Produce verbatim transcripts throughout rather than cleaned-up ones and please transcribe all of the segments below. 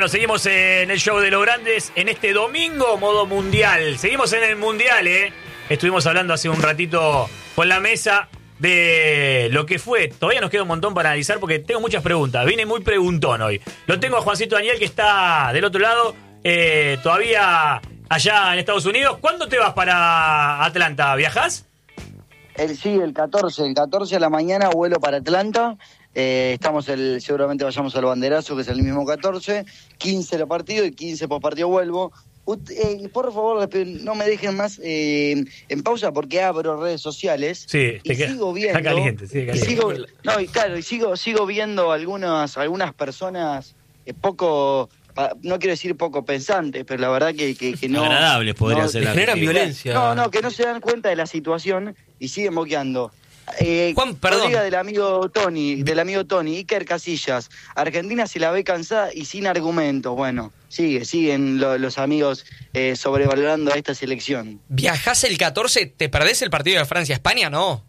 Bueno, seguimos en el show de los grandes en este domingo, modo mundial. Seguimos en el mundial, ¿eh? Estuvimos hablando hace un ratito con la mesa de lo que fue. Todavía nos queda un montón para analizar porque tengo muchas preguntas. Vine muy preguntón hoy. Lo tengo a Juancito Daniel, que está del otro lado, eh, todavía allá en Estados Unidos. ¿Cuándo te vas para Atlanta? ¿Viajás? El, sí, el catorce. El catorce a la mañana vuelo para Atlanta. Eh, estamos el, seguramente vayamos al banderazo, que es el mismo catorce, quince el partido y quince post partido vuelvo. Ut, eh, por favor, no me dejen más eh, en pausa porque abro redes sociales. Sí, y queda, sigo viendo. Está caliente, sí, caliente. Y sigo, no, y claro, y sigo, sigo viendo algunas, algunas personas eh, poco, no quiero decir poco pensantes, pero la verdad que, que, que no. Agradables podría no, ser. Generan violencia. No, no, que no se dan cuenta de la situación y siguen boqueando. Eh, Juan, perdón. Colega del amigo Tony, del amigo Tony, Iker Casillas. Argentina se la ve cansada y sin argumentos. Bueno, sigue, siguen lo, los amigos eh, sobrevalorando a esta selección. ¿Viajás el catorce? ¿Te perdés el partido de Francia-España? No.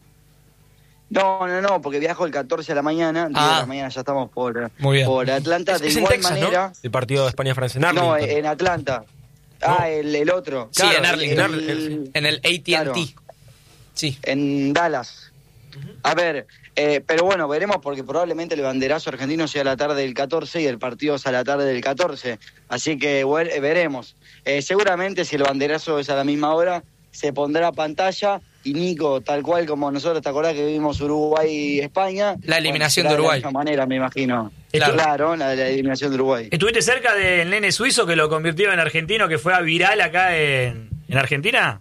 No, no, no, porque viajo el catorce a la mañana. Ah. diez de la mañana ya estamos por, Muy bien. por Atlanta. Es, de es en igual Texas, manera, ¿no? El partido de España-Francia en No, Arlington. en Atlanta. Ah, No. el, el otro. Sí, Claro, en Arlington. el- En el A T and T. Claro. Sí. En Dallas. A ver, eh, pero bueno, veremos porque probablemente el banderazo argentino sea a la tarde del catorce y el partido es a la tarde del catorce. Así que bueno, veremos. Eh, seguramente si el banderazo es a la misma hora, se pondrá pantalla y Nico, tal cual como nosotros, ¿te acordás que vimos Uruguay y España? La eliminación Bueno, será de Uruguay. De la misma manera, me imagino. Claro. Claro, la, la eliminación de Uruguay. ¿Estuviste cerca del nene suizo que lo convirtió en argentino, que fue a viral acá en, en Argentina?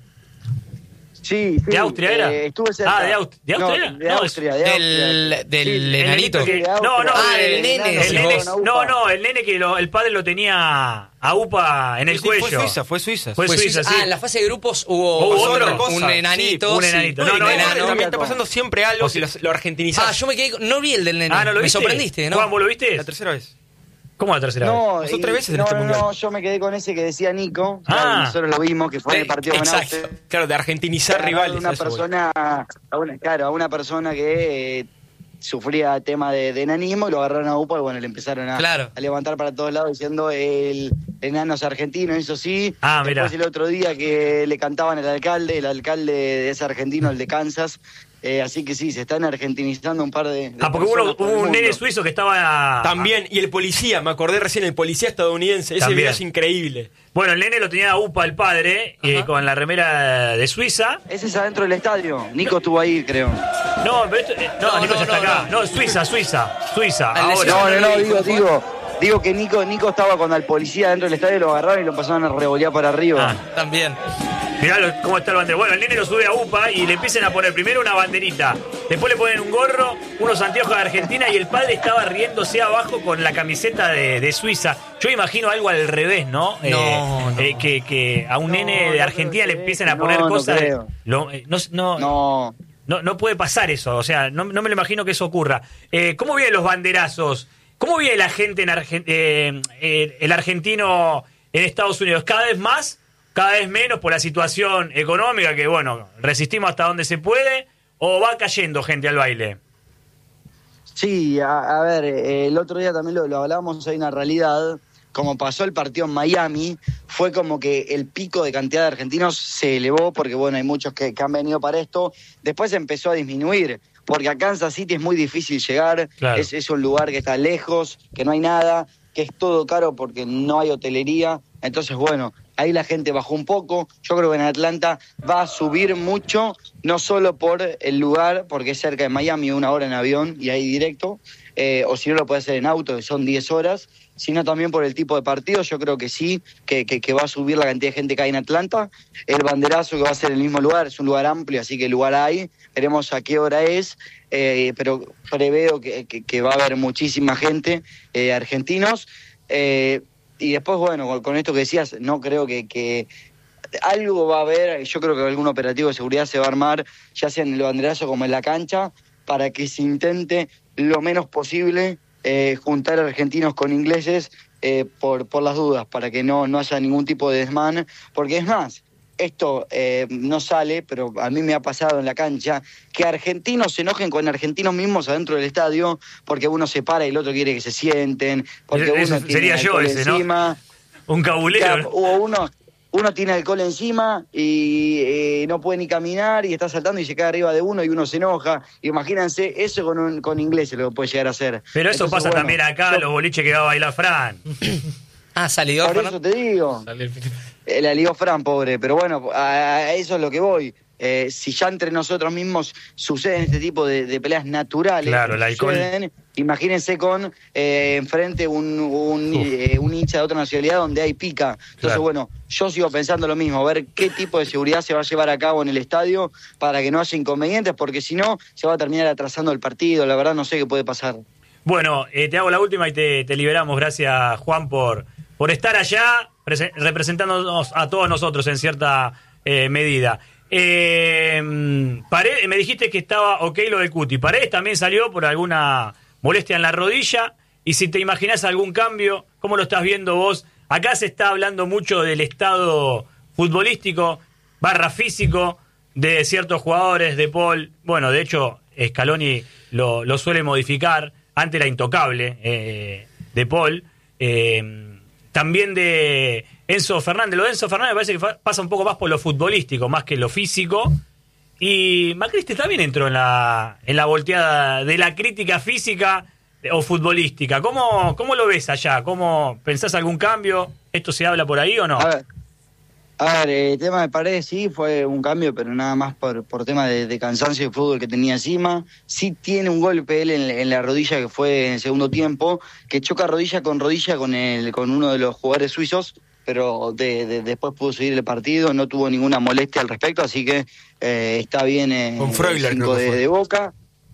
Sí, sí. ¿De Austria era? Eh, estuve cerca. Ah, ¿de Aust- ¿de Austria era? No, de No, Austria, de Del, Austria. del Sí, enanito. El nenito que- de no, no, Ah, el, del nene, el sí, nene- vos. no, no, el nene que lo- el padre lo tenía a UPA en el Sí, cuello. Fue Suiza, fue Suiza. Fue Pues Suiza, sí. sí. Ah, en la fase de grupos hubo, Hubo pasó otro. otra cosa. un Sí, enanito. un sí. enanito. No, No, y no, no, enano. también está pasando siempre algo Ah, si lo, lo argentinizás. Ah, yo me quedé con- no vi el del nene. Ah, ¿no lo Me viste? sorprendiste, ¿no? Juan, ¿vos lo viste? La tercera vez. ¿Cómo la tercera vez? No, Pasó y- tres veces en no, este no, mundial. no, yo me quedé con ese que decía Nico. Ah. Claro, nosotros lo vimos, que fue en el Eh, partido con exacto. Austria. Claro, de argentinizar Agarraron rivales. Una a eso voy. persona, a una, claro, a una persona que eh, sufría tema de, de enanismo y lo agarraron a UPA y bueno, le empezaron a, Claro. a levantar para todos lados diciendo el enano es argentino, eso sí. Ah, Después mirá. el otro día que le cantaban al alcalde, el alcalde es argentino, el de Kansas. Eh, así que sí, se están argentinizando un par de, de Ah, porque hubo, personas por hubo el un mundo. nene suizo que estaba... También, y el policía, me acordé recién, el policía estadounidense. Ese También. video es increíble. Bueno, el nene lo tenía a UPA el padre, eh, con la remera de Suiza. Ese es adentro del estadio. Nico estuvo ahí, creo. No, pero esto, eh, no, No, Nico no, ya está no, acá. No, Suiza, Suiza, Suiza. Al Ahora. No, no, no, ¿Cómo digo, fue? digo, digo que Nico, Nico estaba cuando al policía dentro del estadio lo agarraron y lo pasaron a revolear para arriba. Ah. También. Mirá lo- cómo está el bandera. Bueno, el nene lo sube a UPA y le empiezan a poner primero una banderita. Después le ponen un gorro, unos anteojos de Argentina y el padre estaba riéndose abajo con la camiseta de, de Suiza. Yo imagino algo al revés, ¿no? No, no. eh, que, que a un No, nene de no Argentina creo le que empiecen a no, poner no cosas. de- creo. lo- eh, no, no, No, No, no puede pasar eso, o sea, no, no me lo imagino que eso ocurra. Eh, ¿Cómo vienen los banderazos? ¿Cómo viene la gente en Argen- eh, eh, el argentino en Estados Unidos? ¿Cada vez más? ¿Cada vez menos por la situación económica que, bueno, resistimos hasta donde se puede? ¿O va cayendo gente al baile? sí, a, a ver, eh, el otro día también lo, lo hablábamos, hay una realidad, como pasó el partido en Miami, fue como que el pico de cantidad de argentinos se elevó, porque bueno, hay muchos que, que han venido para esto, después empezó a disminuir, porque a Kansas City es muy difícil llegar, Claro. es, es un lugar que está lejos, que no hay nada, que es todo caro porque no hay hotelería, entonces bueno, ahí la gente bajó un poco, yo creo que en Atlanta va a subir mucho, no solo por el lugar, porque es cerca de Miami, una hora en avión y ahí directo, eh, o si no lo puede hacer en auto, que son diez horas, sino también por el tipo de partido, yo creo que sí, que, que, que va a subir la cantidad de gente que hay en Atlanta, el banderazo que va a ser en el mismo lugar, es un lugar amplio, así que el lugar hay, veremos a qué hora es, eh, pero preveo que, que, que va a haber muchísima gente, eh, argentinos, eh, y después, bueno, con, con esto que decías, no creo que, que algo va a haber, yo creo que algún operativo de seguridad se va a armar, ya sea en el banderazo como en la cancha, para que se intente lo menos posible eh, juntar argentinos con ingleses eh, por, por las dudas, para que no, no haya ningún tipo de desmán, porque es más, esto eh, no sale, pero a mí me ha pasado en la cancha, que argentinos se enojen con argentinos mismos adentro del estadio, porque uno se para y el otro quiere que se sienten, porque Eso uno sería tiene yo alcohol ese, ¿no? encima. Un cabulero. ¿no? O uno, uno tiene alcohol encima y eh, no puede ni caminar y está saltando y se cae arriba de uno y uno se enoja. Imagínense, eso con, un, con ingleses lo que puede llegar a hacer. Pero eso Entonces, pasa bueno, también acá, yo- los boliches que va a bailar Fran. Ah, salidor. Por eso te digo. Sale el- Eh, La lió Fran, pobre, pero bueno, a, a eso es lo que voy. Eh, si ya entre nosotros mismos suceden este tipo de, de peleas naturales, Claro, que el alcohol. suceden, imagínense con eh, enfrente un, un, eh, un hincha de otra nacionalidad donde hay pica. Entonces, Claro. bueno, yo sigo pensando lo mismo, a ver qué tipo de seguridad se va a llevar a cabo en el estadio para que no haya inconvenientes, porque si no, se va a terminar atrasando el partido. La verdad no sé qué puede pasar. Bueno, eh, te hago la última y te, te liberamos. Gracias, Juan, por, por estar allá prese- representándonos a todos nosotros en cierta eh, medida. Eh, Paredes, me dijiste que estaba ok lo de Cuti. Paredes también salió por alguna molestia en la rodilla. Y si te imaginás algún cambio, ¿cómo lo estás viendo vos? Acá se está hablando mucho del estado futbolístico, barra físico, de ciertos jugadores, de Paul. Bueno, de hecho, Scaloni lo, lo suele modificar. Antes era intocable, eh, de Paul. Eh, también de Enzo Fernández. Lo de Enzo Fernández me parece que fa- pasa un poco más por lo futbolístico, más que lo físico. Y Macristi también entró en la, en la volteada de la crítica física o futbolística. ¿Cómo, cómo lo ves allá? ¿Cómo pensás algún cambio? ¿Esto se habla por ahí o no? A ver, a ver, el tema de Paredes sí fue un cambio, pero nada más por, por tema de, de cansancio de fútbol que tenía encima. Sí tiene un golpe él en, en la rodilla que fue en el segundo tiempo, que choca rodilla con rodilla con, el, con uno de los jugadores suizos, pero de, de- después pudo seguir el partido, no tuvo ninguna molestia al respecto, así que eh, está bien eh, Con Freuler, el creo cinco que de, fue. de Boca.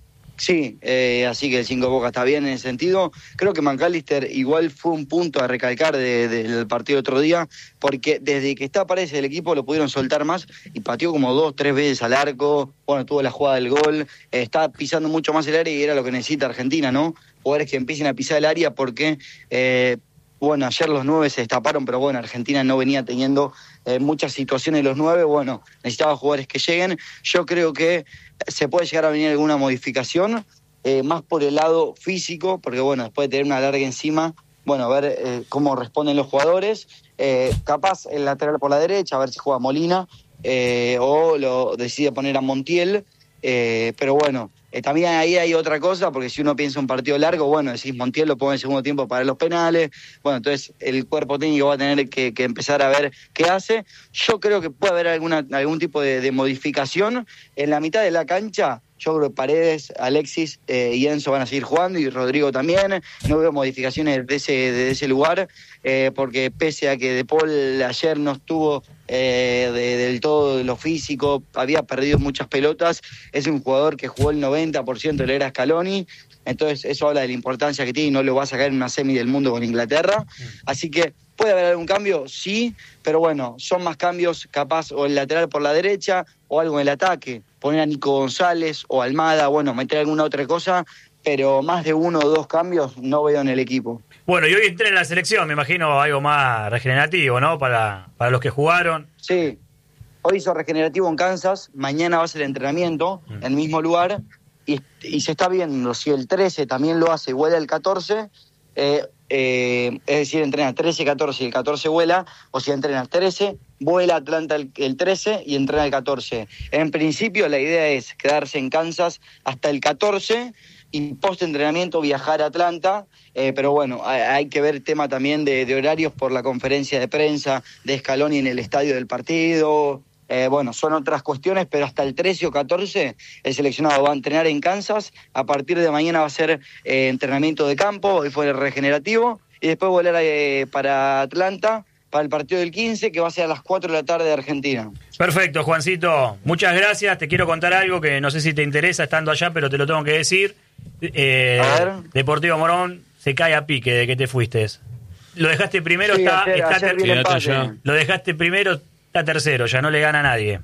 Sí, eh, así que el cinco de Boca está bien en ese sentido. Creo que McAllister igual fue un punto a recalcar de- de- del partido otro día, porque desde que está Paredes el equipo lo pudieron soltar más y pateó como dos, tres veces al arco. Bueno, tuvo la jugada del gol, eh, está pisando mucho más el área y era lo que necesita Argentina, ¿no? Jugadores que empiecen a pisar el área porque... Eh, bueno, ayer los nueve se destaparon, pero bueno, Argentina no venía teniendo eh, muchas situaciones los nueve. Bueno, necesitaba jugadores que lleguen. Yo creo que se puede llegar a venir alguna modificación, eh, más por el lado físico, porque bueno, después de tener una larga encima, bueno, a ver eh, cómo responden los jugadores. Eh, capaz el lateral por la derecha, a ver si juega Molina, eh, o lo decide poner a Montiel. Eh, pero bueno, eh, también ahí hay otra cosa, porque si uno piensa un partido largo, bueno, decís Montiel lo pone en segundo tiempo para los penales, bueno, entonces el cuerpo técnico va a tener que, que empezar a ver qué hace. Yo creo que puede haber alguna algún tipo de, de modificación en la mitad de la cancha. Yo creo que Paredes, Alexis eh, y Enzo van a seguir jugando, y Rodrigo también. No veo modificaciones de ese, de ese lugar, eh, porque pese a que De Paul ayer no estuvo eh, de- del todo de lo físico, había perdido muchas pelotas, es un jugador que jugó el noventa por ciento de la era Scaloni, entonces eso habla de la importancia que tiene y no lo va a sacar en una semi del mundo con Inglaterra. Así que puede haber algún cambio, sí, pero bueno, son más cambios capaz o el lateral por la derecha o algo en el ataque, poner a Nico González o Almada, bueno, meter alguna otra cosa, pero más de uno o dos cambios no veo en el equipo. Bueno, y hoy entré en la selección, me imagino algo más regenerativo, ¿no? Para, para los que jugaron. Sí, hoy hizo regenerativo en Kansas, mañana va a ser entrenamiento en el mismo lugar y, y se está viendo si el trece también lo hace, vuela el catorce, eh, eh, es decir, entrena trece, catorce y el catorce vuela, o si entrena trece, vuela Atlanta el, el trece y entrena el catorce. En principio la idea es quedarse en Kansas hasta el catorce y post-entrenamiento viajar a Atlanta, eh, pero bueno, hay, hay que ver tema también de, de horarios por la conferencia de prensa de Scaloni en el estadio del partido. Eh, bueno, son otras cuestiones, pero hasta el trece o catorce el seleccionado va a entrenar en Kansas. A partir de mañana va a ser eh, entrenamiento de campo, hoy fue el regenerativo, y después volar eh, para Atlanta para el partido del quince, que va a ser a las cuatro de la tarde de Argentina. Perfecto, Juancito. Muchas gracias. Te quiero contar algo que no sé si te interesa estando allá, pero te lo tengo que decir. Eh, A ver. Deportivo Morón se cae a pique de que te fuiste. Lo dejaste primero, Sí, está, ayer- está ayer ter- vi el empate. ya. Lo dejaste primero, está tercero, ya no le gana a nadie.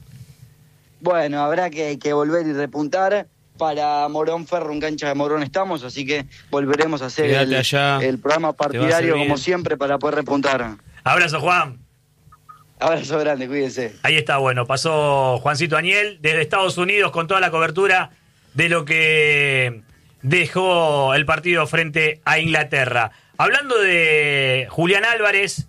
Bueno, habrá que, que volver y repuntar. Para Morón Ferro, en cancha de Morón estamos, así que volveremos a hacer Quédate el, allá, el programa te va a hacer partidario bien. como siempre para poder repuntar. Abrazo, Juan. Abrazo grande, cuídense. Ahí está, bueno, pasó Juancito Aniel desde Estados Unidos con toda la cobertura de lo que dejó el partido frente a Inglaterra. Hablando de Julián Álvarez,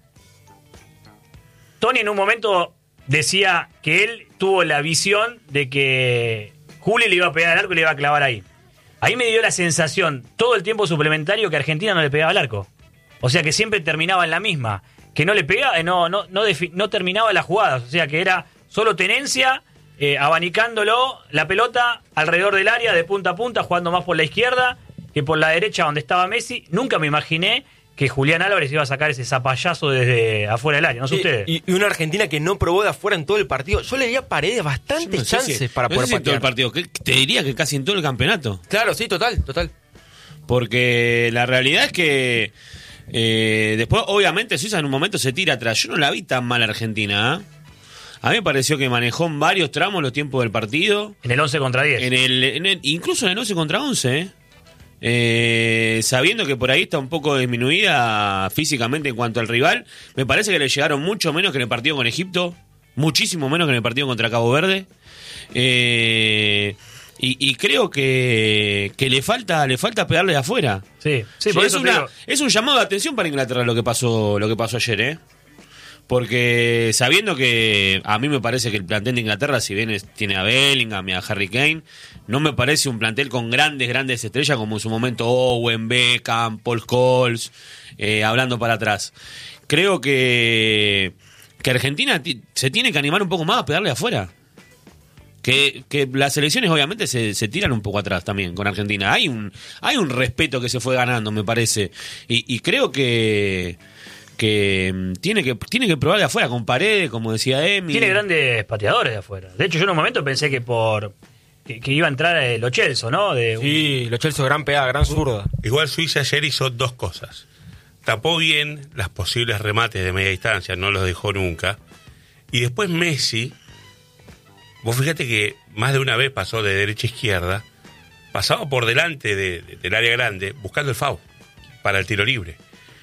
Tony en un momento decía que él tuvo la visión de que Juli le iba a pegar al arco y le iba a clavar ahí. Ahí me dio la sensación, todo el tiempo suplementario, que Argentina no le pegaba al arco. O sea que siempre terminaba en la misma. Que no le pegaba, no, no, no, defi- no terminaba las jugadas. O sea que era solo tenencia, eh, abanicándolo la pelota alrededor del área, de punta a punta, jugando más por la izquierda que por la derecha donde estaba Messi. Nunca me imaginé que Julián Álvarez iba a sacar ese zapallazo desde afuera del área, no sé Y, ustedes. y, y una Argentina que no probó de afuera en todo el partido. Yo le di a Paredes bastantes No sé chances si- para no poder sé si en todo patear. el partido, que- te diría que casi en todo el campeonato. Claro, sí, total, total. Porque la realidad es que eh, después, obviamente, Suiza en un momento se tira atrás. Yo no la vi tan mal a Argentina. ¿eh? A mí me pareció que manejó en varios tramos los tiempos del partido. En el once contra diez. En el, en el- incluso en el once contra once, ¿eh? Eh, sabiendo que por ahí está un poco disminuida físicamente en cuanto al rival, me parece que le llegaron mucho menos que en el partido con Egipto, muchísimo menos que en el partido contra Cabo Verde. Eh, y, y creo que, que le falta le falta pegarle de afuera. Sí, sí, Sí, por es, eso te una- digo. es un llamado de atención para Inglaterra lo que pasó lo que pasó ayer, ¿eh? Porque sabiendo que a mí me parece que el plantel de Inglaterra, si bien es- tiene a Bellingham y a Harry Kane, no me parece un plantel con grandes, grandes estrellas como en su momento Owen, Beckham, Paul Scholes, eh, hablando para atrás. Creo que, que Argentina ti- se tiene que animar un poco más a pegarle afuera. Que, que las elecciones obviamente se, se tiran un poco atrás también con Argentina. Hay un, hay un respeto que se fue ganando, me parece. Y, y creo que... que mm, tiene que tiene que probar de afuera con Paredes, como decía Emi. Tiene grandes pateadores de afuera. De hecho, yo en un momento pensé que por que, que iba a entrar el Lo Celso, ¿no? De, Sí, los Chelsea, gran pegada, gran zurda. Igual Suiza ayer hizo dos cosas. Tapó bien las posibles remates de media distancia, no los dejó nunca. Y después Messi, vos fíjate que más de una vez pasó de derecha a izquierda, pasaba por delante de- de- del área grande, buscando el foul para el tiro libre.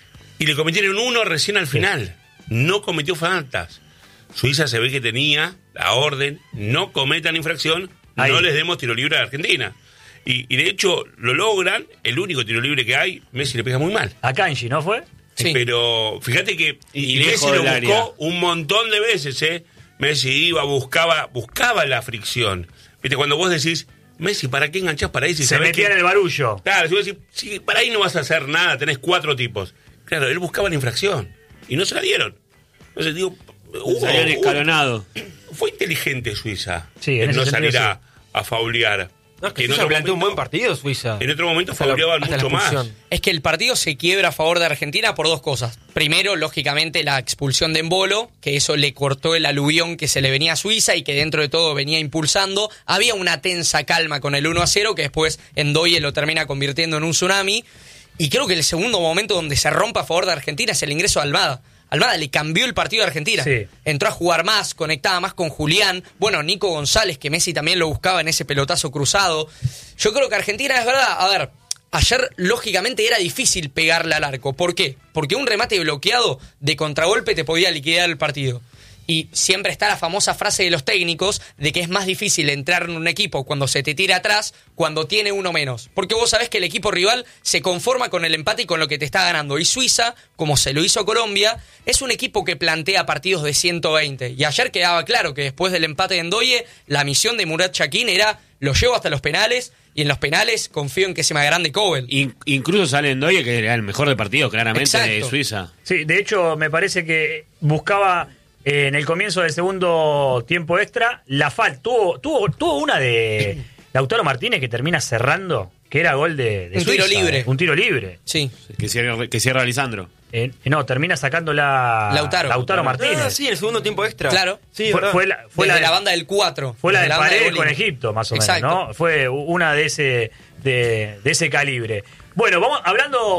Y le cometieron uno recién al final. No cometió faltas. Suiza se ve que tenía la orden, no cometan infracción, Ahí. no les demos tiro libre a Argentina. Y, y de hecho lo logran, el único tiro libre que hay, Messi le pega muy mal. A Kanji, ¿no fue? Sí. Pero fíjate que Y y lejos Messi lo del buscó área. un montón de veces, ¿eh? Messi iba, buscaba, buscaba la fricción. Viste, cuando vos decís, Messi, ¿para qué enganchás para ahí si Se sabés metía que- en el barullo. Claro, si vos decís, sí, para ahí no vas a hacer nada, tenés cuatro tipos. Claro, él buscaba la infracción y no se la dieron. Entonces digo, hubo- Se habían hubo- escalonado. fue inteligente Suiza Sí, en en ese no sentido, salir a, a faulear. No, es que en Suiza otro planteó un momento- buen partido, Suiza. En otro momento Hasta la- fauleaban hasta la mucho más. expulsión. Es que el partido se quiebra a favor de Argentina por dos cosas. Primero, lógicamente, la expulsión de Embolo, que eso le cortó el aluvión que se le venía a Suiza y que dentro de todo venía impulsando. Había una tensa calma con el uno a cero que después Ndoye lo termina convirtiendo en un tsunami. Y creo que el segundo momento donde se rompe a favor de Argentina es el ingreso de Almada. Almada le cambió el partido a Argentina. Sí. Entró a jugar más, conectaba más con Julián. Bueno, Nico González, que Messi también lo buscaba en ese pelotazo cruzado. Yo creo que Argentina, es verdad, a ver, ayer lógicamente era difícil pegarle al arco. ¿Por qué? Porque un remate bloqueado de contragolpe te podía liquidar el partido. Y siempre está la famosa frase de los técnicos de que es más difícil entrar en un equipo cuando se te tira atrás, cuando tiene uno menos. Porque vos sabés que el equipo rival se conforma con el empate y con lo que te está ganando. Y Suiza, como se lo hizo Colombia, es un equipo que plantea partidos de ciento veinte. Y ayer quedaba claro que después del empate de Ndoye, la misión de Murat Yakin era lo llevo hasta los penales y en los penales confío en que se me agrande Cobel. In- incluso sale Ndoye, que era el mejor del partido, claramente, de Exacto. Suiza. Sí, de hecho, me parece que buscaba eh, en el comienzo del segundo tiempo extra la falta. Tuvo, tuvo, tuvo una de Lautaro Martínez que termina cerrando, que era gol de, de Un tiro Suiza, libre. eh, Un tiro libre. Sí. Que cierra, que cierra Lisandro. Eh, no, termina sacándola Lautaro. Lautaro Martínez. Ah, sí, en el segundo tiempo extra. Claro. Sí, Fue, verdad. fue la, fue Desde la, la banda del cuatro. fue la desde de banda Paredes Bolívar. con Egipto, más o Exacto. menos, ¿no? Fue una de ese, de, de ese calibre. Bueno, vamos hablando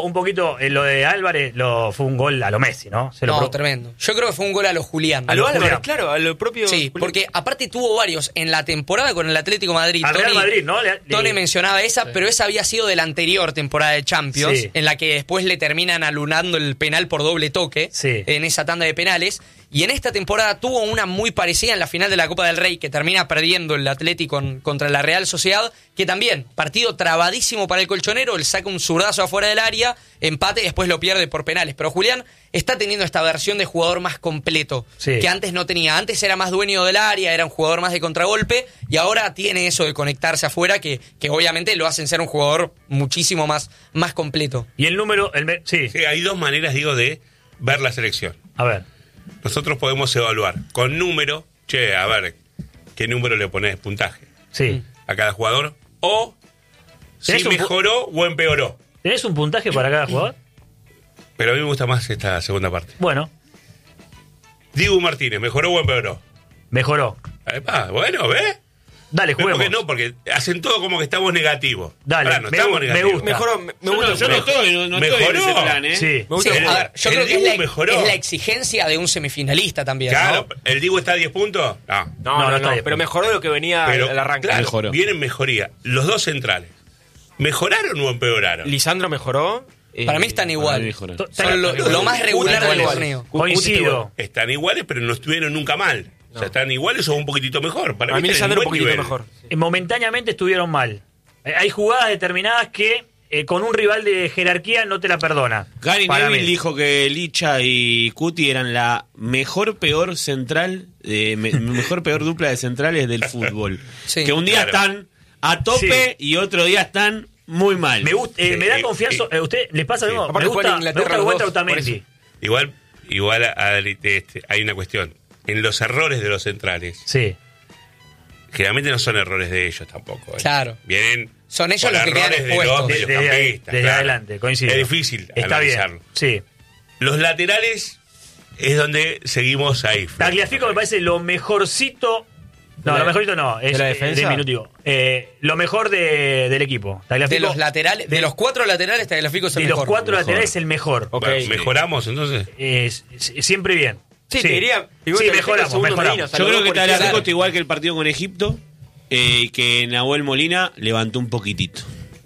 un poquito en lo de Álvarez, lo, fue un gol a lo Messi, ¿no? Se lo No, pro- tremendo. Yo creo que fue un gol a los Julián. A lo Julián. Álvarez, claro, a lo propio. Sí, Julián. porque aparte tuvo varios en la temporada con el Atlético de Madrid. Al Real Tony, Madrid, ¿no? Le- Tony le- mencionaba esa, pero esa había sido de la anterior temporada de Champions, Sí. en la que después le terminan alunando el penal por doble toque Sí. en esa tanda de penales. Y en esta temporada tuvo una muy parecida en la final de la Copa del Rey, que termina perdiendo el Atlético con- contra la Real Sociedad, que también, partido trabadísimo para el colchonero, él saca un zurdazo afuera del área, empate y después lo pierde por penales. Pero Julián está teniendo esta versión de jugador más completo, Sí. que antes no tenía. Antes era más dueño del área, era un jugador más de contragolpe, y ahora tiene eso de conectarse afuera, que, que obviamente lo hacen ser un jugador muchísimo más, más completo. Y el número, el me- sí, Sí, hay dos maneras, digo, de ver la selección. a ver. Nosotros podemos evaluar con número, che, a ver, ¿qué número le pones puntaje Sí. a cada jugador? O si ¿Tenés un pu- mejoró o empeoró. ¿Tenés un puntaje para cada jugador? Pero a mí me gusta más esta segunda parte. Bueno, Dibu Martínez, ¿mejoró o empeoró? mejoró. Epa, bueno, ¿ves? Dale, ¿Por juguemos. qué no? Porque hacen todo como que estamos negativos. Dale, Ahora, no me estamos gu- me negativos. gusta. Mejoró, me, me Yo gusta. no, yo no estoy, no, no estoy en ese Mejoró. plan, ¿eh? Sí. Me Sí, gusta. El- a ver, yo el creo que es Dibu la, mejoró. es la exigencia de un semifinalista también, Claro, ¿no? ¿el Dibu está a diez puntos? No. No, No, no, no no, está bien. pero mejoró de lo que venía Pero, al arranque. claro, Mejoró. vienen mejoría. Los dos centrales, ¿mejoraron o empeoraron? Lisandro mejoró. eh, Para mí están igual. mejoró. To- Son lo, lo más regular del igual. torneo. Coincido. Están iguales, pero no estuvieron nunca mal. O sea, están iguales o un poquitito mejor. Para A mí mí están en Lisandro un buen poquitito nivel. mejor. Eh, Momentáneamente estuvieron mal. Eh, Hay jugadas determinadas que eh, con un rival de jerarquía no te la perdona. Gary Para Neville mí. dijo que Licha y Cuti eran la mejor peor central, eh, me- mejor peor dupla de centrales del fútbol. Sí. Que un día Claro. están a tope Sí. y otro día están muy mal. Me, gusta, eh, Sí, me da eh, confianza. eh, eh, ¿Usted les pasa lo sí. mismo? Aparte Me juegan gusta, en me Inglaterra gusta los dos, Otamendi. Igual, igual a- a- este, hay una cuestión. En los errores de los centrales, Sí. generalmente no son errores de ellos tampoco. ¿eh? Claro. Vienen Son ellos por los que quedan errores de expuestos. los De- desde, mediocampistas, desde claro. adelante, coincido. Es difícil Está analizarlo. bien. Sí. Los laterales es donde seguimos ahí. Tagliafico me parece lo mejorcito. No, ¿De la- lo mejorcito no, es de la eh, defensa? diminutivo. Eh, lo mejor de- del equipo. De Tagliafico, los laterales, de los cuatro laterales, Tagliafico es el de los mejor. cuatro Mejor. laterales el mejor. Ok. Bueno, ¿mejoramos entonces? Es- es- siempre bien. Sí, te diría. igual Sí, te mejoramos, segundo mejoramos. Medina, o sea, Yo los creo dos que por Tagliafico izquierda. está igual que el partido con Egipto, eh, que Nahuel Molina levantó un poquitito.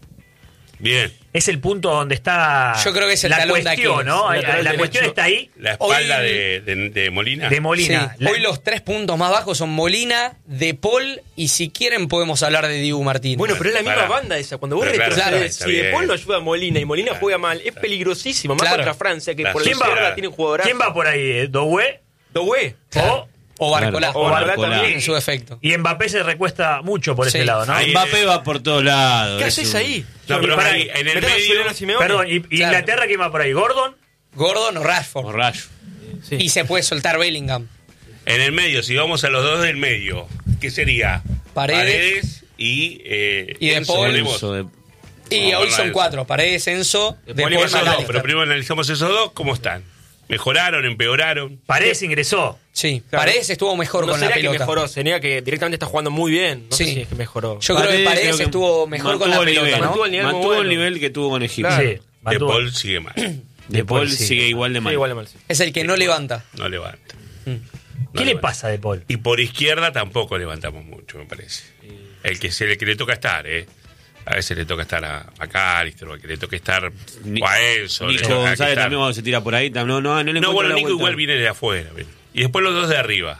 Bien. Es el punto donde está Yo creo que es el la talón de cuestión, Aquiles. ¿no? El lateral La derecho. cuestión está ahí La espalda Hoy- de, de- de Molina. de Molina. Sí, La- hoy los tres puntos más bajos son Molina, De Paul y si quieren podemos hablar de Dibu Martínez. Bueno, pero es la misma Pará. banda esa. Cuando vos Pero claro, retrocedes, está si bien. De Paul no ayuda a Molina y Molina Claro, juega mal, es claro. peligrosísimo. Más Claro. contra Francia, que La por la ¿Quién va? izquierda tiene jugadorazo. ¿Quién va por ahí? eh? ¿Doué? Dogué. O, o Barcolá, Claro, o Barcolá Barcolá también. en su defecto. Y Mbappé se recuesta mucho por Sí. ese lado, ¿no? Ahí- Mbappé va por todos lados. ¿Qué es haces un- ahí? No, Y pero para- ahí, en el Metés a medio. Julián Simeone. Perdón, ¿y, y Claro. Inglaterra quién va por ahí? ¿Gordon? Gordon o Rashford. Por rayo. Sí. Y se puede soltar Bellingham. En el medio, si vamos a los dos del medio, ¿qué sería? Paredes. y. Eh, Y De Enzo Paul. ponemos. Enzo de- Y Vamos hoy a son eso. cuatro. Paredes, Enzo, De Paul Paul, y Esos dos, McAllister. pero primero analizamos esos dos, ¿cómo están? ¿Mejoraron, empeoraron? Paredes ingresó. Sí, Claro. Paredes estuvo mejor no con la sería que pelota. mejoró, sería que directamente está jugando muy bien. No Sí. sé si es que mejoró. Yo creo que Paredes Paredes creo que estuvo mejor con la mantuvo el pelota, nivel, ¿no? Mantuvo el nivel muy Mantuvo el bueno. nivel que tuvo con Egipto. Claro. Sí. Sí, De mantuvo. Paul sigue mal. De Paul sí. sigue igual de Sí, mal. igual de mal, sí. Es el que no levanta. No levanta. ¿Qué No le levanta. pasa de Paul? Y por izquierda tampoco levantamos mucho, me parece. El que, se, el que le toca estar, ¿eh? A veces le toca estar a McAllister, o al que le toca estar Ni- o a Enzo. le Nico toca que González estar- también cuando se tira por ahí. tam- No, no, no, le No, encuentro bueno, la Nico vuelta. igual viene de afuera. bien. Y después los dos de arriba.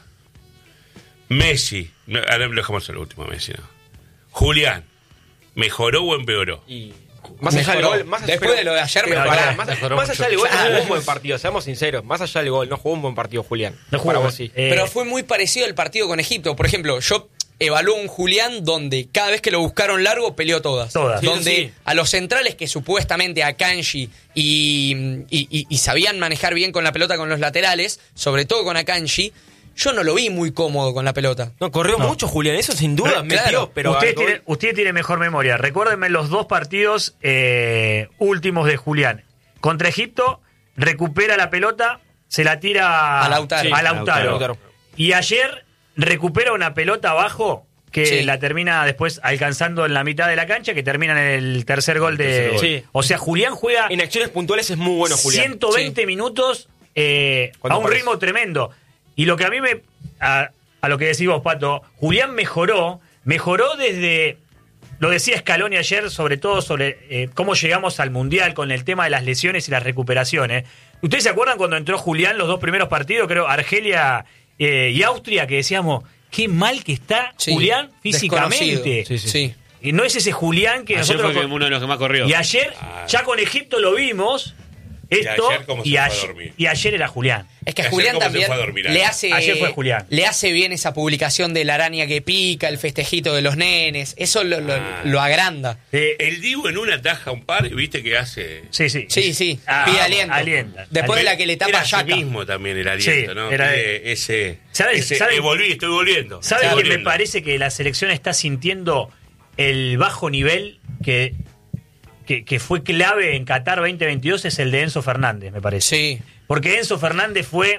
Messi. No, ahora lo dejamos el último, Messi. ¿no? Julián. ¿Mejoró o empeoró? Y más allá del Mejoró. gol, más allá- Después pero- de lo de ayer, pero mejoró. pará, más, Mejoró más mucho. allá del gol, no Claro. jugó un buen partido, seamos sinceros. Más allá del gol, no jugó un buen partido Julián. No jugó. Para vos sí. Eh, Pero fue muy parecido el partido con Egipto. Por ejemplo, yo evaluó un Julián donde cada vez que lo buscaron largo peleó todas. Todas. Sí, Donde sí. a los centrales que supuestamente a Kanji y, y, y- y sabían manejar bien con la pelota con los laterales, sobre todo con Akanji, yo no lo vi muy cómodo con la pelota. No, corrió No. mucho Julián, eso sin duda, Pero, metió, claro, pero usted, al gol- tiene, usted tiene mejor memoria. Recuérdenme los dos partidos eh, últimos de Julián. Contra Egipto, recupera la pelota, se la tira A Lautaro. a Sí, Lautaro. Lautaro. Y ayer recupera una pelota abajo que Sí. la termina después alcanzando en la mitad de la cancha, que termina en el tercer gol de... tercer gol. Sí. O sea, Julián juega En acciones puntuales es muy bueno, Julián. ciento veinte Sí. minutos eh, a Cuando un aparece. ritmo tremendo. Y lo que a mí me... A, a lo que decís vos, Pato, Julián mejoró, mejoró desde... Lo decía Scaloni ayer, sobre todo sobre eh, cómo llegamos al Mundial con el tema de las lesiones y las recuperaciones. ¿Ustedes se acuerdan cuando entró Julián los dos primeros partidos, creo, Argelia eh, y Austria, que decíamos, qué mal que está Sí, Julián físicamente? desconocido. Sí, sí. Sí. Y no es ese Julián que Ayer nosotros... fue con- uno de los que más corrió. Y ayer, Ah. ya con Egipto lo vimos, esto, Y ayer cómo se y, fue a ayer, dormir. y ayer era Julián. Es que a Ayer Julián cómo se también fue a dormir, le ¿eh? hace, Ayer fue Julián. le hace bien esa publicación de la araña que pica, el festejito de los nenes. Eso lo, lo, Ah. lo agranda. Eh, El Dibu en una taja un par, viste que hace. sí, sí. Sí, sí, Ah, pide aliento. alienta. Después de la que le tapa Era a así Yaka. mismo también el aliento, Sí, ¿no? era- Pide ese. ¿Sabes- ese, sabes- eh, volví, estoy volviendo. ¿Sabe Estoy quién me volviendo. parece que la selección está sintiendo el bajo nivel que, que, que fue clave en Qatar veinte veintidós? Es el de Enzo Fernández, me parece. Sí. Porque Enzo Fernández fue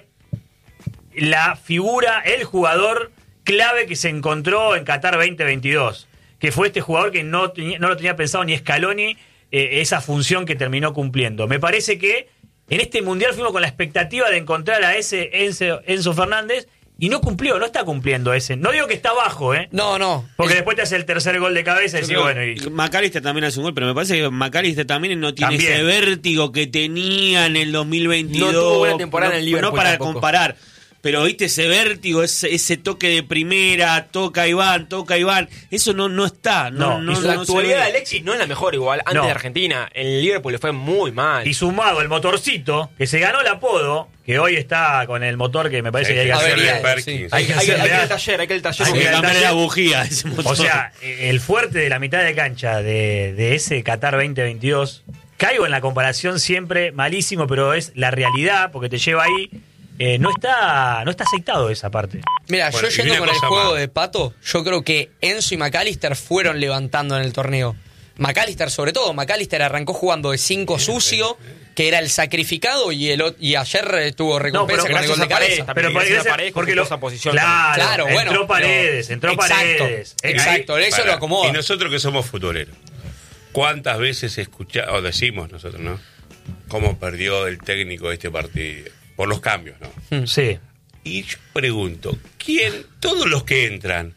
la figura, el jugador clave que se encontró en Qatar veinte veintidós. Que fue este jugador que no, tenía- no lo tenía pensado ni Scaloni, eh, esa función que terminó cumpliendo. Me parece que en este Mundial fuimos con la expectativa de encontrar a ese Enzo, Enzo Fernández y no cumplió, no está cumpliendo ese. No digo que está bajo, ¿eh? No, no. Porque El- después te hace el tercer gol de cabeza y decís, Yo creo bueno, y... que McAllister también hace un gol, pero me parece que McAllister también no tiene También. ese vértigo que tenía en el dos mil veintidós. No tuvo buena temporada no, en el Liverpool No para tampoco. comparar, pero viste ese vértigo, ese, ese toque de primera, toca Iván, toca Iván, eso no, no está. No, No, no, y no, su La no se actualidad ve. de Alexis no es la mejor igual. Antes No. de Argentina, en el Liverpool le fue muy mal. Y sumado el motorcito, que se ganó el apodo, que hoy está con el motor que me parece que hay que A ver, hacerle. ya, Perkins. sí. Hay que hay, que, hay hacerle que ir a- al taller, hay que ir al taller. Hay Hay que que cambiarle taller- la bujía a ese motor. O sea, el fuerte de la mitad de cancha de, de ese Qatar veinte veintidós, caigo en la comparación siempre malísimo, pero es la realidad, porque te lleva ahí. Eh, no está no está aceitado esa parte. Mira, Bueno, yo y yendo una con el cosa juego más. de Pato, yo creo que Enzo y McAllister fueron levantando en el torneo. McAllister sobre todo, McAllister arrancó jugando de cinco sucio, que era el sacrificado, y el o- y ayer eh, tuvo recompensa pero con el gracias gol de a Paredes cabeza. también. Pero gracias parece- a Paredes, porque que lo, ocupó esa posición claro, Claro, bueno, entró pero- Paredes, entró Exacto, Paredes. Eh, exacto, eso Pará. lo acomoda. Y nosotros que somos futboleros, ¿cuántas veces escuchamos, o decimos nosotros, ¿no? Cómo perdió el técnico este partido. Por los cambios, ¿no? ahí- Sí. Y yo pregunto, ¿quién, todos los que entran,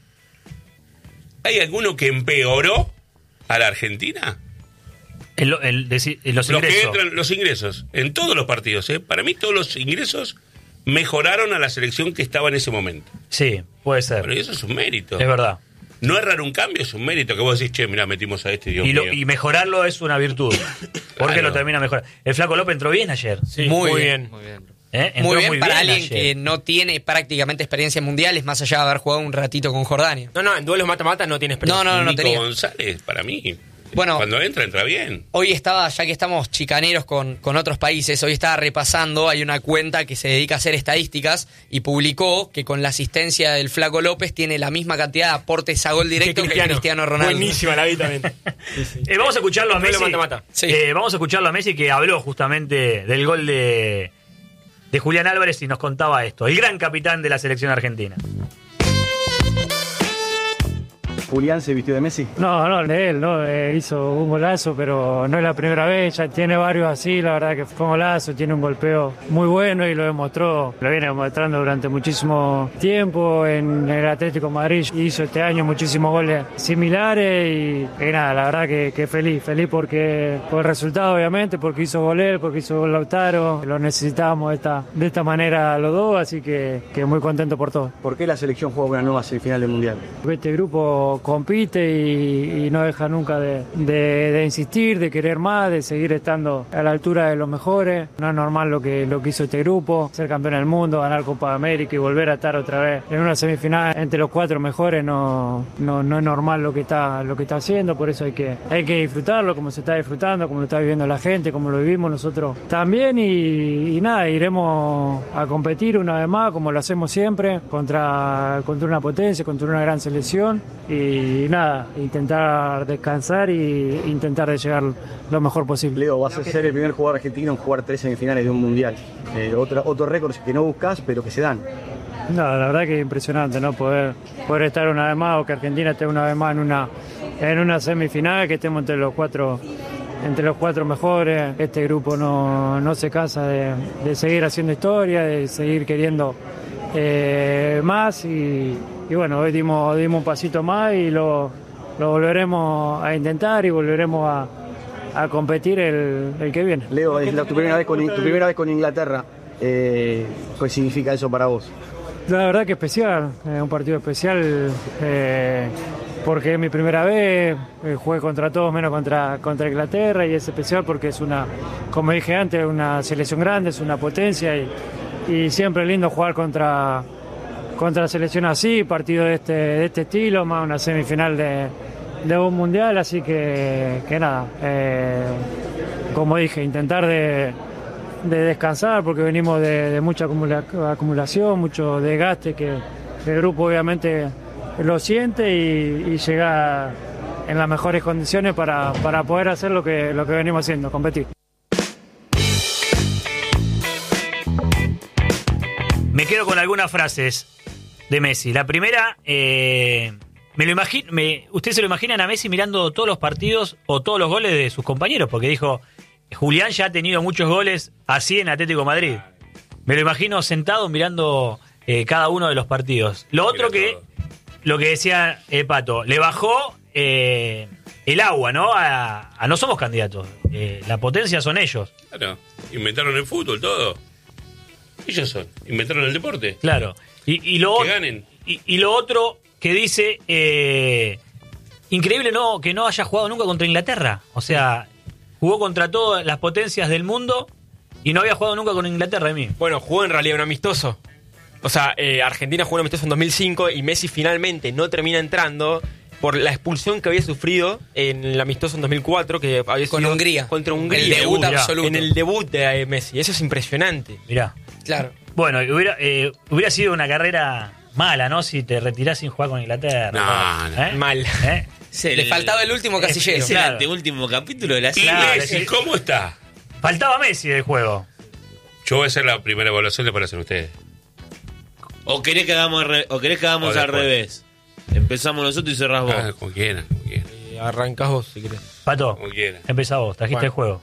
¿hay alguno que empeoró a la Argentina? El- el- deci- los Los que ingresos. entran, los ingresos, en todos los partidos, ¿eh? Para mí todos los ingresos mejoraron a la selección que estaba en ese momento. Sí, puede ser. Bueno, y eso es un mérito. Es verdad. No errar un cambio es un mérito, que vos decís, che, mirá, metimos a este, Dios Y, lo- mío. y mejorarlo es una virtud. Porque Claro. lo termina mejor. El Flaco López entró bien ayer. Sí, Muy muy bien. bien. ¿eh? Entró Muy bien para alguien ayer. que no tiene prácticamente experiencia en mundiales, más allá de haber jugado un ratito con Jordania. No, no, en duelos mata-mata no tiene experiencia. No, no, no Nico tenía. González, para mí, Bueno. cuando entra, entra bien. Hoy estaba, ya que estamos chicaneros con, con otros países, hoy estaba repasando, hay una cuenta que se dedica a hacer estadísticas y publicó que con la asistencia del Flaco López tiene la misma cantidad de aportes a gol directo que Cristiano Ronaldo. Buenísima la vi también. Sí, sí. Eh, vamos a escucharlo a En duelo Messi. mata-mata. Sí. Eh, vamos a escucharlo a Messi, que habló justamente del gol de, de Julián Álvarez y nos contaba esto. El gran capitán de la selección argentina. Julián se vistió de Messi. No, no, de él, ¿no? Eh, hizo un golazo, pero no es la primera vez, ya tiene varios así, la verdad que fue un golazo, tiene un golpeo muy bueno y lo demostró, lo viene demostrando durante muchísimo tiempo en el Atlético de Madrid, hizo este año muchísimos goles similares y, y nada, la verdad que, que feliz, feliz porque por el resultado obviamente, porque hizo gol él, porque hizo gol Lautaro, lo necesitábamos de esta, de esta manera los dos, así que, que muy contento por todo. ¿Por qué la selección juega una nueva semifinal del Mundial? Porque este grupo compite y, y no deja nunca de, de- de insistir, de querer más, de seguir estando a la altura de los mejores. No es normal lo que, lo que hizo este grupo, ser campeón del mundo, ganar Copa de América y volver a estar otra vez en una semifinal entre los cuatro mejores. No, no, no es normal lo que está, lo que está haciendo, por eso hay que, hay que disfrutarlo como se está disfrutando, como lo está viviendo la gente, como lo vivimos nosotros también y, y nada, iremos a competir una vez más como lo hacemos siempre contra, contra una potencia, contra una gran selección y nada, intentar descansar y intentar de llegar lo mejor posible. Leo, vas a ser el primer jugador argentino en jugar tres semifinales de un Mundial. Eh, otra, otro récord que no buscas, pero que se dan. No, la verdad que es impresionante, ¿no? Poder, poder estar una vez más, o que Argentina esté una vez más en una, en una semifinal, que estemos entre los cuatro, entre los cuatro mejores. Este grupo no, no se cansa de, de seguir haciendo historia, de seguir queriendo eh, más y, y bueno, hoy dimos, dimos un pasito más y lo, lo volveremos a intentar y volveremos a, a competir el, el que viene. Leo, es la- tu primera vez con, tu primera vez con Inglaterra. Eh, ¿Qué significa eso para vos? La verdad que especial, es un partido especial eh, porque es mi primera vez, eh, jugué contra todos menos contra, contra Inglaterra y es especial porque es una, como dije antes, una selección grande, es una potencia y, y siempre es lindo jugar contra, contra selección así, partido de este, de este estilo, más una semifinal de, de un mundial, así que, que nada, eh, como dije, intentar de... de descansar porque venimos de, de mucha acumula- acumulación, mucho desgaste que el grupo obviamente lo siente y, y llega en las mejores condiciones para, para poder hacer lo que, lo que venimos haciendo, competir. Me quedo con algunas frases de Messi. La primera, eh, me lo imagino, me, ¿ustedes se lo imaginan a Messi mirando todos los partidos o todos los goles de sus compañeros? Porque dijo, Julián ya ha tenido muchos goles así en Atlético de Madrid. Me lo imagino sentado mirando eh, cada uno de los partidos. Lo otro que, lo que decía eh, Pato, le bajó eh, el agua, ¿no? A, a no somos candidatos. Eh, la potencia son ellos. Claro, inventaron el fútbol, todo. Ellos son, inventaron el deporte. Claro. Y, y, lo, Que ganen. Y, y lo otro que dice, eh, increíble no que no haya jugado nunca contra Inglaterra. O sea, jugó contra todas las potencias del mundo y no había jugado nunca con Inglaterra de mí. Bueno, jugó en realidad un amistoso. O sea, eh, Argentina jugó un amistoso en dos mil cinco y Messi finalmente no termina entrando por la expulsión que había sufrido en el amistoso en dos mil cuatro, que había Con sido Hungría. contra Hungría. El debut Mirá, absoluto. En el debut de eh, Messi. Eso es impresionante. Mirá. Claro. Bueno, hubiera, eh, hubiera sido una carrera mala, ¿no? Si te retirás sin jugar con Inglaterra. No, no. ¿Eh? Mal. ¿Eh? Es el- Le faltaba el último casillero. Es el Claro. anteúltimo capítulo de la ¿Y serie. Claro, Messi, sí. cómo está? Faltaba Messi del juego. Yo voy a hacer la primera evaluación, ¿le parecen ustedes? O querés que hagamos, al re- o querés que hagamos O al después. revés. Empezamos nosotros y cerrás vos. Ah, como quieran, como quieran. Eh, arrancás vos, si querés. Pato, Como quieran. empezá vos, trajiste Bueno. el juego.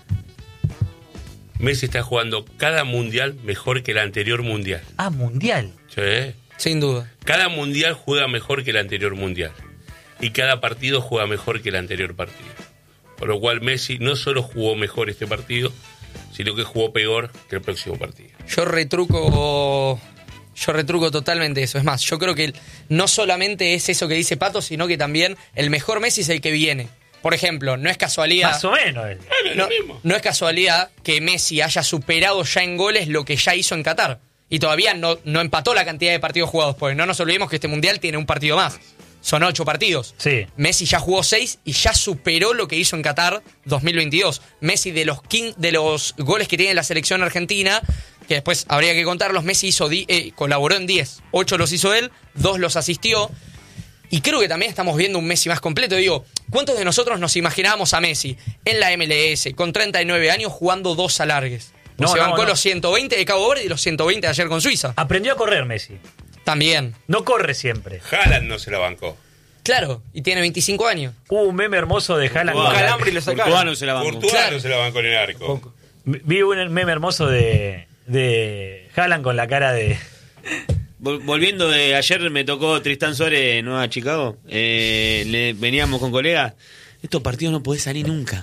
Messi está jugando cada mundial mejor que el anterior mundial. Ah, mundial. ¿Sí? Sin duda. Cada mundial juega mejor que el anterior mundial. Y cada partido juega mejor que el anterior partido. Por lo cual Messi no solo jugó mejor este partido, sino que jugó peor que el próximo partido. Yo retruco. Yo retruco totalmente eso. Es más, yo creo que el- no solamente es eso que dice Pato, sino que también el mejor Messi es el que viene. Por ejemplo, no es casualidad. Más o menos. él. Bueno, es No, lo mismo. no es casualidad que Messi haya superado ya en goles lo que ya hizo en Qatar. Y todavía no, no empató la cantidad de partidos jugados, porque no nos olvidemos que este mundial tiene un partido más. Son ocho partidos. Sí. Messi ya jugó seis y ya superó lo que hizo en Qatar dos mil veintidós. Messi, de los, quin- de los goles que tiene la selección argentina, que después habría que contarlos, Messi hizo di- eh, colaboró en diez. ocho los hizo él, dos los asistió. Y creo que también estamos viendo un Messi más completo. Digo, ¿cuántos de nosotros nos imaginábamos a Messi en la M L S con treinta y nueve años jugando dos alargues? No, se no, bancó no. los ciento veinte de Cabo Verde y los ciento veinte de ayer con Suiza. Aprendió a correr Messi. También. No corre siempre. Haaland no se la bancó. Claro, y tiene veinticinco años. Hubo un meme hermoso de Haaland. Courtois. con la- Calambre y lo sacaron. Courtois no se la bancó. Courtois Claro. no se la bancó en el arco. Vi un meme hermoso de, de Haaland con la cara de... Vol- Volviendo de ayer, me tocó Tristán Suárez, Nueva Chicago. Eh, le, veníamos con colegas. Estos partidos no podés salir nunca.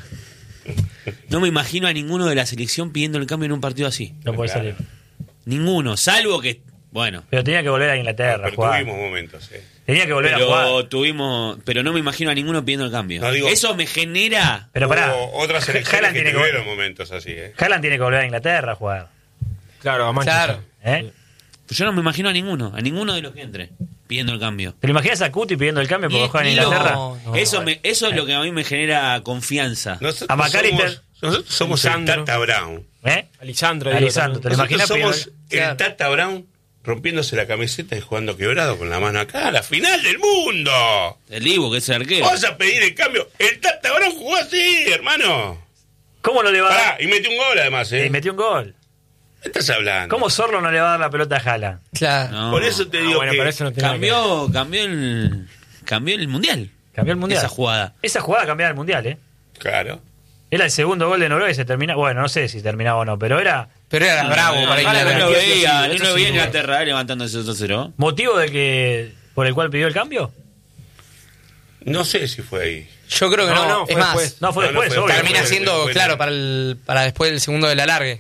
No me imagino a ninguno de la selección pidiendo el cambio en un partido así. No puede Claro. salir. Ninguno, salvo que. Bueno, Pero tenía que volver a Inglaterra a Pero jugar. tuvimos momentos, eh. Tenía que volver a jugar. pero tuvimos. Pero no me imagino a ninguno pidiendo el cambio. No, digo- Eso me genera. Pero pará. Hubo otras Ha- selecciones Haaland que tiene que tuvieron vol- momentos así, eh. Haaland tiene que volver a Inglaterra a jugar. Claro, a Manchester. Claro. ¿Eh? Yo no me imagino a ninguno, a ninguno de los que entre pidiendo el cambio. ¿Te lo imaginas a Cuti pidiendo el cambio Y porque juega en estilo- Inglaterra? No, no. eso me, eso es lo que a mí me genera confianza. Nosotros A McAllister. somos, nosotros somos el Lisandro. Tata Brown. ¿Eh? Alisandro. digo, Alisandro, ¿te lo también. imaginas Nosotros pidiendo- somos Claro. el Tata Brown rompiéndose la camiseta y jugando quebrado con la mano acá. ¡La final del mundo! El Dibu, que es el arquero. ¿Vas a pedir el cambio? El Tata Brown jugó así, hermano. ¿Cómo no le va a Pará, dar? y metió un gol además, ¿eh? Y metió un gol. Estás hablando. ¿Cómo Zorlo no le va a dar la pelota a Haaland? Claro. No. Por eso te Ah, digo bueno, que pero eso no tiene nada que ver. Cambió, cambió el, cambió el mundial. Cambió el mundial. Esa jugada. Esa jugada cambiaba el mundial, ¿eh? Claro. Era el segundo gol de Noruega y se termina. Bueno, no sé si terminaba o no, pero era Pero era bravo No, para no, no, Inglaterra. no lo veía, Eso no lo sin veía duda. Inglaterra eh, levantándose dos cero. motivo de que por el cual pidió el cambio. No sé si fue ahí. Yo creo que No, no. no, es fue más, después. No, fue No, no después, fue obvio. termina fue- siendo, fue- claro, para, el, para después del segundo del alargue.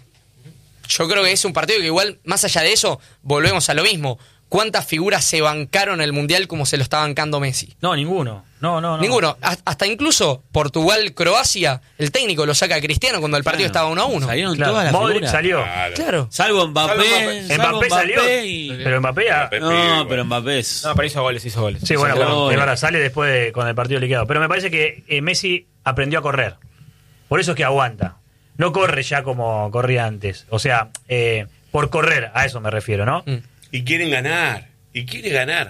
Yo creo que es un partido que igual, más allá de eso, volvemos a lo mismo. ¿Cuántas figuras se bancaron el Mundial como se lo está bancando Messi? No, ninguno. No, no, no. Ninguno. Has- Hasta incluso Portugal-Croacia, el técnico lo saca a Cristiano cuando el partido estaba uno a uno. Salieron Claro. todas las Modric figuras. salió. Claro. Claro. Salvo Mbappé. Salvo Mbappé. salvo Mbappé salió. y- Pero Mbappé ya. Mbappé. No, pero Mbappé es... No, pero hizo goles, hizo goles. Sí, bueno, Salió bueno, ahora. es verdad, sale después de- con el partido liquidado. Pero me parece que eh, Messi aprendió a correr. Por eso es que aguanta. No corre ya como corría antes. O sea, eh, por correr, a eso me refiero, ¿no? Mm. Y quieren ganar. Y quiere ganar.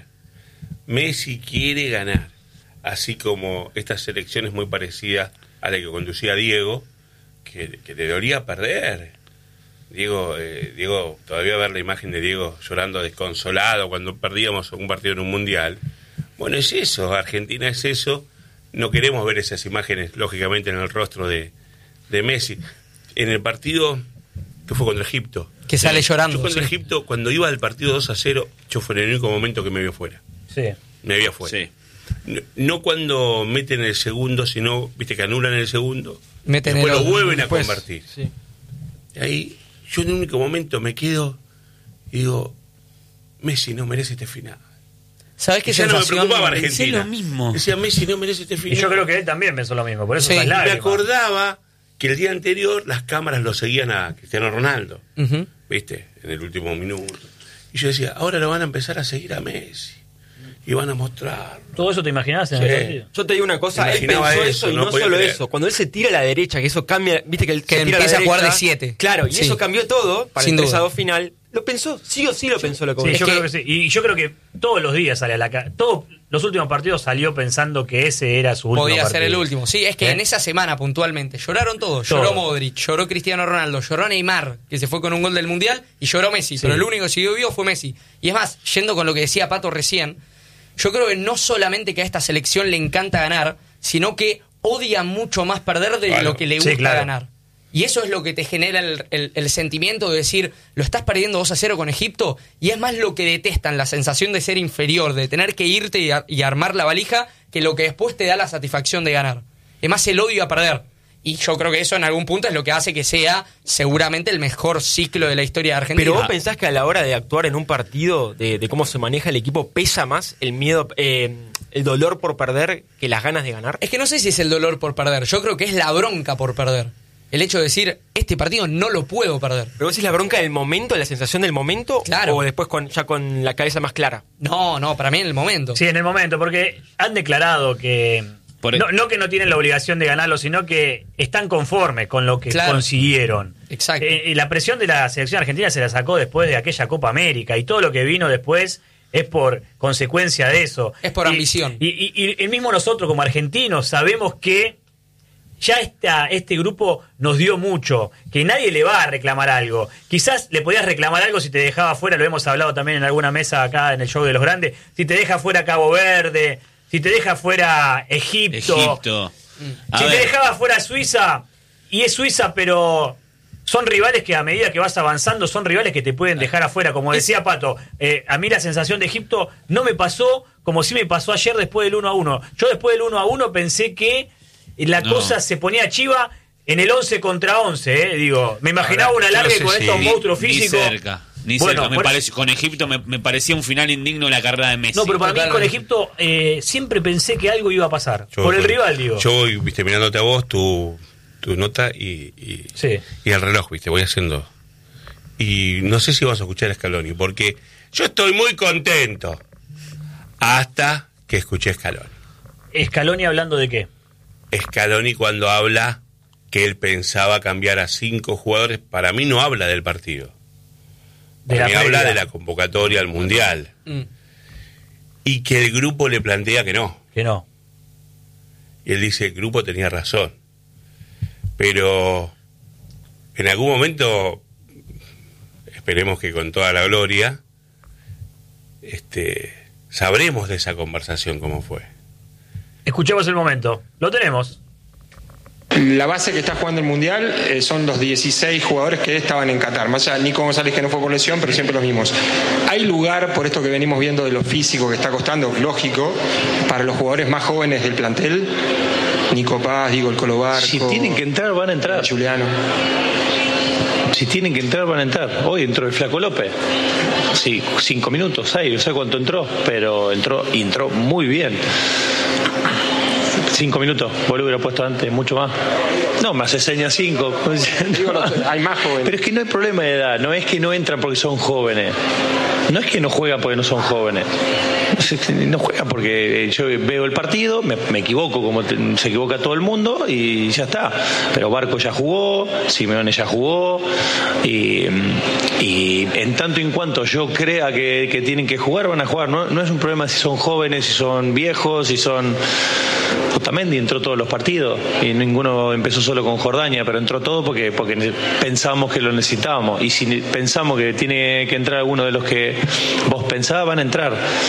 Messi quiere ganar. Así como esta selección es muy parecida a la que conducía Diego, que, que le dolía perder. Diego, eh, Diego, todavía ver la imagen de Diego llorando desconsolado cuando perdíamos un partido en un mundial. Bueno, es eso, Argentina es eso. No queremos ver esas imágenes, lógicamente, en el rostro de, de Messi. En el partido que fue contra Egipto. Que sale llorando. Yo contra sí. Egipto, cuando iba al partido dos a cero, yo fue el único momento que me vio fuera. Sí. Me vio fuera. Sí. No, no cuando meten el segundo, sino, viste, que anulan el segundo. Meten después el lo otro. vuelven a Después, convertir. sí. Y ahí, yo en el único momento me quedo y digo, Messi no merece este final. ¿Sabés Y qué ya no me sensación? preocupaba Pensé Argentina. lo mismo. Decía, Messi no merece este Y final. yo creo que él también pensó lo mismo. Por eso Sí. esas Y me lágrimas. acordaba que el día anterior las cámaras lo seguían a Cristiano Ronaldo. Ujú. ¿Viste? En el último minuto. Y yo decía, ahora lo van a empezar a seguir a Messi. Y van a mostrar. ¿Todo eso te imaginabas en Sí. el partido? Yo te digo una cosa, él Imaginaba pensó eso, eso, y no no, podía solo creer. eso. Cuando él se tira a la derecha, que eso cambia, viste que él Que se tira empieza a a la jugar derecha. de siete. Claro, y Sí. eso cambió todo para Sin el tres a duda. dos final. Lo pensó, sí o sí lo pensó lo que Sí, vos yo que- creo que sí. Y yo creo que todos los días sale a la cara. Todos los últimos partidos salió pensando que ese era su último Podía partido. ser el último. Sí, es que ¿Eh? en esa semana puntualmente lloraron todos. Lloró Todo. Modric, lloró Cristiano Ronaldo, lloró Neymar, que se fue con un gol del Mundial, y lloró Messi. Pero el único que siguió vivo fue Messi. Y es más, yendo con lo que decía Pato recién, yo creo que no solamente que a esta selección le encanta ganar, sino que odia mucho más perder de Claro. lo que le Sí, gusta claro. ganar. Y eso es lo que te genera el, el- el sentimiento de decir, lo estás perdiendo dos a cero con Egipto, y es más lo que detestan, la sensación de ser inferior, de tener que irte y, ar- y armar la valija, que lo que después te da la satisfacción de ganar. Es más el odio a perder. Y yo creo que eso en algún punto es lo que hace que sea seguramente el mejor ciclo de la historia de Argentina. Pero vos pensás que a la hora de actuar en un partido, de, de cómo se maneja el equipo, pesa más el miedo, eh, el dolor por perder que las ganas de ganar. Es que no sé si es el dolor por perder, yo creo que es la bronca por perder. El hecho de decir, este partido no lo puedo perder. Pero vos decís la bronca del momento, la sensación del momento, Claro. o después con, ya con la cabeza más clara. No, no, para mí en el momento. Sí, en el momento, porque han declarado que. Por- No, no que no tienen la obligación de ganarlo, sino que están conformes con lo que Claro. consiguieron. Exacto. Eh, y la presión de la selección argentina se la sacó después de aquella Copa América, y todo lo que vino después es por consecuencia de eso. Es por Y- ambición. Y, y, y el mismo nosotros como argentinos sabemos que ya esta, este grupo nos dio mucho, que nadie le va a reclamar algo. Quizás le podías reclamar algo si te dejaba fuera, lo hemos hablado también en alguna mesa acá en el show de los grandes, si te deja fuera Cabo Verde, si te deja fuera Egipto, Egipto. A si te ver, dejaba fuera Suiza, y es Suiza, pero son rivales que a medida que vas avanzando son rivales que te pueden dejar afuera. Como decía Pato, eh, a mí la sensación de Egipto no me pasó como si me pasó ayer después del uno a uno. Yo después del uno a uno pensé que la No. cosa se ponía chiva en el once contra once. Eh. Digo, me imaginaba Ahora, una yo no larga sé con si- estos ni- monstruos ni físicos. cerca. Ni Bueno, cerca. Me por- parece- con Egipto me, me parecía un final indigno de la carrera de Messi. No, pero para mí con Totalmente. Egipto eh, siempre pensé que algo iba a pasar. Yo- por el rival, digo. Yo voy, viste, mirándote a vos, tu, tu nota y, y, Sí. y el reloj, viste, voy haciendo. Y no sé si vas a escuchar a Scaloni, porque yo estoy muy contento hasta que escuché a Scaloni. Scaloni hablando de qué. Scaloni cuando habla que él pensaba cambiar a cinco jugadores, para mí no habla del partido. De Para la mí habla previa. de la convocatoria al Mundial. Mm. Y que el grupo le plantea que no. Que no. Y él dice, el grupo tenía razón. Pero en algún momento esperemos que con toda la gloria, este, sabremos de esa conversación cómo fue. Escuchemos el momento. Lo tenemos. La base que está jugando el Mundial eh, son los dieciséis jugadores que estaban en Qatar. Más allá, Nico González, que no fue por lesión, pero siempre los mismos. ¿Hay lugar, por esto que venimos viendo de lo físico que está costando, lógico, para los jugadores más jóvenes del plantel? Nico Paz, digo, el Colo Barco. Si tienen que entrar, van a entrar. Juliano. Si tienen que entrar, van a entrar. Hoy entró el Flaco López. Sí, cinco minutos, seis, no sé cuánto entró, pero entró y entró muy bien. Cinco minutos, vos lo hubiera puesto antes, mucho más. No, me hace señas cinco. Hay más jóvenes. Pero es que no hay problema de edad, no es que no entran porque son jóvenes. No es que no juegan porque no son jóvenes. No juegan porque yo veo el partido, me, me equivoco como te, se equivoca todo el mundo y ya está. Pero Barco ya jugó, Simeone ya jugó y, y en tanto y en cuanto yo crea que, que tienen que jugar, van a jugar. No, no es un problema si son jóvenes, si son viejos, si son... Otamendi entró todos los partidos y ninguno empezó solo con Jordania, pero entró todo porque, porque pensamos que lo necesitábamos. Y si pensamos que tiene que entrar alguno de los que vos pensabas, van a entrar.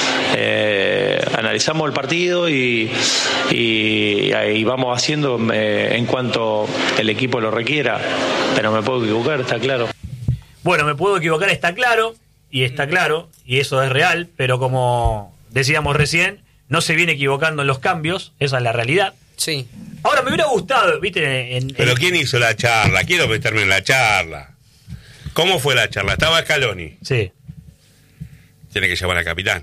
Eh, analizamos el partido y, y, y vamos haciendo eh, en cuanto el equipo lo requiera. Pero me puedo equivocar, está claro. Bueno, me puedo equivocar, está claro, y está claro, y eso es real, pero como decíamos recién, no se viene equivocando en los cambios, esa es la realidad. Sí. Ahora, me hubiera gustado, viste... En, en... Pero ¿quién hizo la charla? Quiero meterme en la charla. ¿Cómo fue la charla? Estaba Scaloni. Sí. Tiene que llamar al capitán.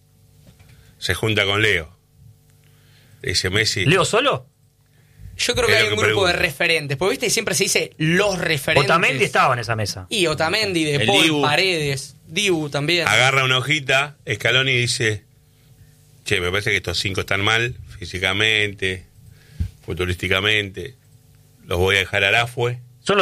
Se junta con Leo. Dice Messi... ¿Leo solo? Yo creo que hay un grupo pregunta. de referentes. Porque viste, siempre se dice los referentes. Otamendi estaba en esa mesa. Y Otamendi, De Paul, Paredes, Dibu también. Agarra una hojita, Scaloni dice... Che, me parece que estos cinco están mal, físicamente, futurísticamente. Los voy a dejar al Afue.